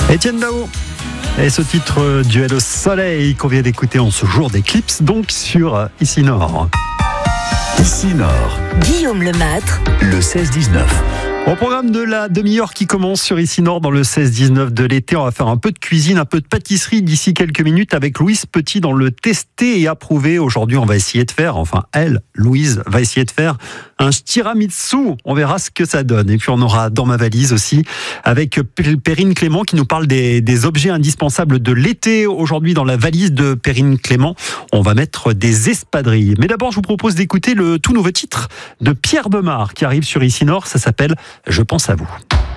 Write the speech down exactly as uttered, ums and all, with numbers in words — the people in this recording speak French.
Etienne Dao et ce titre Duel au soleil qu'on vient d'écouter en ce jour d'éclipse, donc sur Ici Nord. Ici Nord, Guillaume Lemâtre, le seize dix-neuf. Au programme de la demi-heure qui commence sur Ici Nord dans le seize dix-neuf de l'été, on va faire un peu de cuisine, un peu de pâtisserie d'ici quelques minutes avec Louise Petit dans le testé et approuvé. Aujourd'hui, on va essayer de faire, enfin elle, Louise, va essayer de faire un tiramisu. On verra ce que ça donne. Et puis on aura dans ma valise aussi avec Perrine Clément qui nous parle des, des objets indispensables de l'été. Aujourd'hui, dans la valise de Perrine Clément, on va mettre des espadrilles. Mais d'abord, je vous propose d'écouter le tout nouveau titre de Pierre Demar qui arrive sur Ici Nord. Ça s'appelle Je pense à vous.